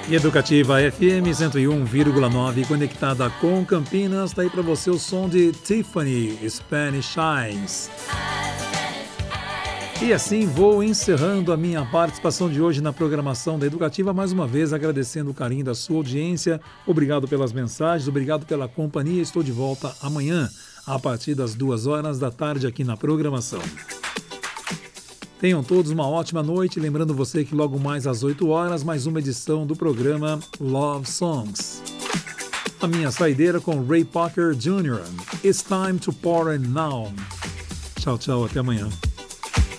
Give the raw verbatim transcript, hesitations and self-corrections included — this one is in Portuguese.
E Educativa F M cento e um vírgula nove, conectada com Campinas. Tá aí para você o som de Tiffany, Spanish Eyes. E assim vou encerrando a minha participação de hoje na programação da Educativa, mais uma vez agradecendo o carinho da sua audiência. Obrigado pelas mensagens, obrigado pela companhia. Estou de volta amanhã, a partir das duas horas da tarde aqui na programação. Tenham todos uma ótima noite, lembrando você que logo mais às oito horas, mais uma edição do programa Love Songs. A minha saideira com Ray Parker Júnior It's time to pour it now. Tchau, tchau, até amanhã.